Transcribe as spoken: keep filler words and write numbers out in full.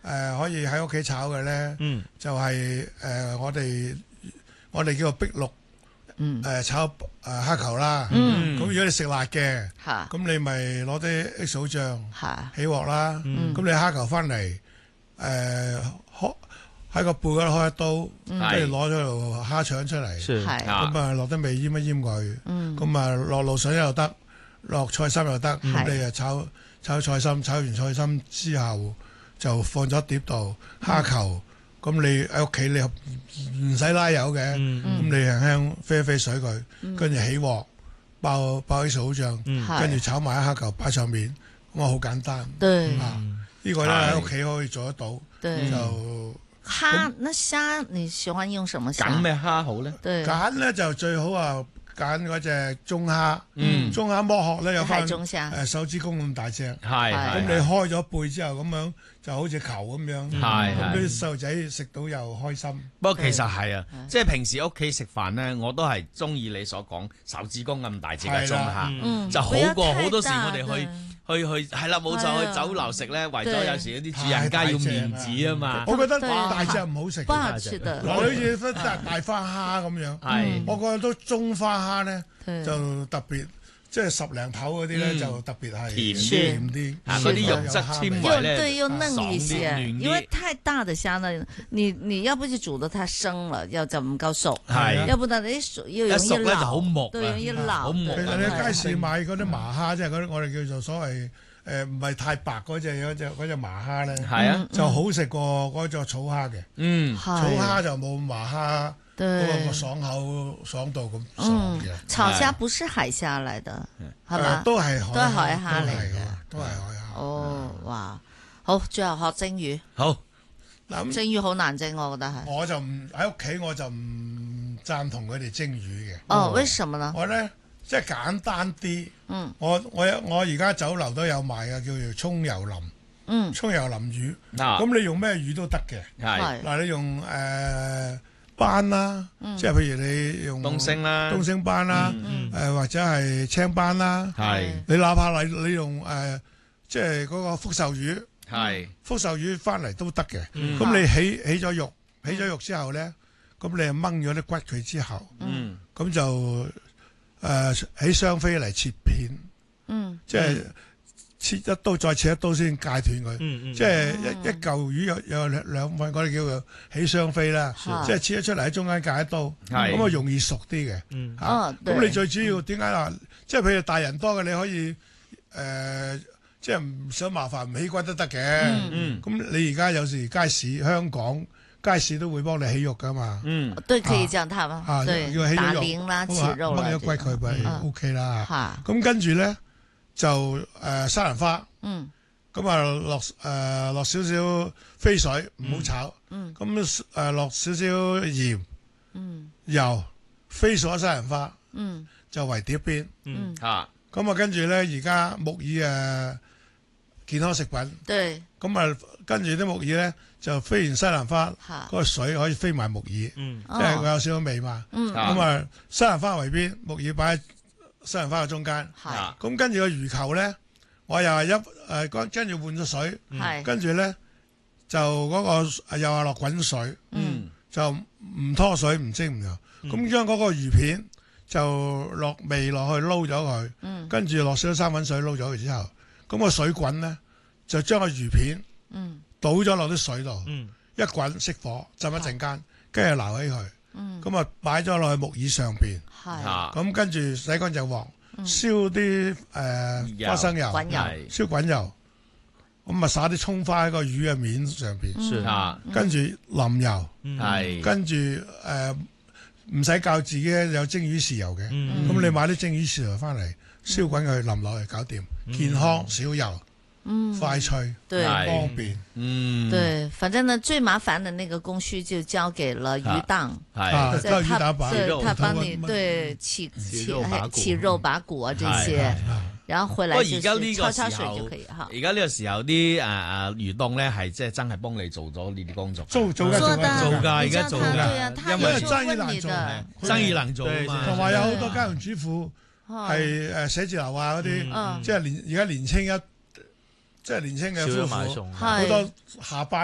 誒可以喺屋企炒嘅咧，就係誒我哋我哋叫做碧綠誒炒誒蝦球啦。咁如果你食辣嘅，咁你咪攞啲 X O 醬起鑊啦。咁你蝦球翻嚟誒開喺個背嗰度開一刀，跟住攞咗條蝦腸出嚟，咁啊落啲味醃一醃佢，咁啊落滷水又得，落菜心又得。咁你啊炒炒菜心，炒完菜心之後就放咗碟度蝦球。咁你喺屋企你唔使拉油嘅，咁你輕輕飛一飛水佢，跟住起鑊爆爆啲sauce醬，跟住炒埋啲蝦球擺上面，咁啊好簡單。啊，呢個咧喺屋企可以做得到。就蝦，那蝦你喜歡用什麼蝦？ 揀咩蝦好咧？ 揀咧就最好啊！揀嗰隻中蝦，中蝦剝殼咧有翻誒手指公咁大隻，咁你開咗背之後咁樣就好似球咁樣，咁啲細路仔食到又開心。 不過其實係啊，即係平時屋企食飯咧，我都係中意你所講手指公咁大隻嘅中蝦，就好過好多時我哋去去去係啦，冇錯，去酒樓食咧，為咗有時嗰啲主人家要面子啊嘛。 我覺得大隻唔好食， 不好食的， 好似分大大花蝦咁樣。我覺得都中花蝦咧就特別，即係十零頭嗰啲咧就特別係甜啲， 嗰啲肉質纖維咧對又嫩一些。因為太大的蝦呢，你你要不就煮得太生了，又就唔夠熟，要不然你熟又容易熟咧就好木， 對，容易老。 其實你喺街市買嗰啲麻蝦，即係嗰啲我哋叫做所謂誒唔係太白嗰隻嗰隻嗰隻麻蝦咧， 係啊， 就好食過嗰隻草蝦嘅。嗯，草蝦就冇麻蝦嗰個爽口爽到咁爽嘅。 草蝦不是海蝦嚟的，係嘛？ 都係都係海蝦嚟嘅， 都係海蝦。 哦，哇！好，最後學蒸魚。 好， 蒸魚好難蒸，我覺得係。 我就唔喺屋企，我就唔贊同佢哋蒸魚嘅。 哦，為什麼呢？ 我咧即係簡單啲。嗯。我我我而家酒樓都有賣嘅，叫做葱油淋。嗯。葱油淋魚。嗱。咁你用咩魚都得嘅。係。嗱，你用誒斑啦，即係譬如你用東星啦， 東星斑啦，誒或者係青斑啦。係。你哪怕你你用誒即係嗰個福壽魚。係福壽魚翻嚟都得嘅，咁、嗯、你起起咗肉，起咗肉之後咧，咁你掹咗啲骨佢之後，咁、嗯、就誒、呃、起雙飛嚟切片，嗯、即係切一刀再切一刀先戒斷佢，嗯、即係一一嚿魚有有兩兩份，我哋叫做起雙飛啦，啊、即係切咗出嚟喺中間戒一刀，咁啊容易熟啲嘅，嗯、啊咁你最主要點解話，即係譬如大人多嘅你可以誒。呃即係唔想麻煩，唔起骨都得嘅。嗯，咁你而家有時街市、香港街市都會幫你起肉噶嘛。嗯， 對，可以這樣睇嘛。啊，對，打鱗啦、切肉啦， 掹咗骨佢咪 OK 啦。嚇，咁跟住咧就誒西蘭花。嗯，咁啊落誒落少少飛水，唔好炒。嗯，咁誒落少少鹽。嗯，油飛咗西蘭花。嗯，就圍碟邊。嗯，嚇。咁啊跟住咧而家木耳誒。健康食品，對，咁啊跟住啲木耳咧就飛完西蘭花，嗰個水可以飛埋木耳，即係佢有少少味嘛。咁啊西蘭花圍邊，木耳擺喺西蘭花嘅中間。咁跟住個魚球咧，我又係一誒跟跟住換咗水，跟住咧就嗰個又係落滾水，就唔拖水唔蒸唔油。咁將嗰個魚片就落味落去撈咗佢，跟住落少少生粉水撈咗佢之後。咁個水滾咧，就將個魚片倒咗落啲水度，一滾熄火，浸一陣間，跟住撈起佢，咁啊擺咗落去木耳上邊，咁跟住洗乾淨鑊，燒啲誒花生油，燒滾油，咁啊撒啲蔥花喺個魚嘅面上邊，跟住淋油，跟住誒唔使教自己有蒸魚豉油嘅，咁你買啲蒸魚豉油翻嚟。燒滾佢淋落去搞掂，健康少油，快脆，方便。 嗯，對，反正呢最麻煩的那個工序就交給了魚檔， 係，交魚打把， 對，他幫你對起起起肉把骨啊這些，然後回來就是焯焯水就可以哈。而家呢個時候啲誒誒魚檔咧係即係真係幫你做咗呢啲工作， 做做做做㗎，而家做㗎， 因為生意難做， 生意難做啊嘛， 同埋有好多家庭主婦。係誒寫字樓啊嗰啲，即係年而家年青一，即係年青嘅夫婦，好多下班。